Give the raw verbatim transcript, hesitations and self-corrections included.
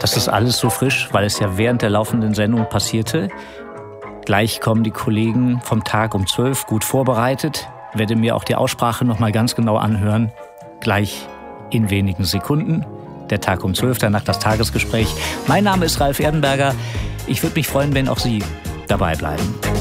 Das ist alles so frisch, weil es ja während der laufenden Sendung passierte. Gleich kommen die Kollegen vom Tag um zwölf, gut vorbereitet. Werde mir auch die Aussprache noch mal ganz genau anhören. Gleich in wenigen Sekunden. Der Tag um zwölf, danach das Tagesgespräch. Mein Name ist Ralf Erdenberger. Ich würde mich freuen, wenn auch Sie dabei bleiben.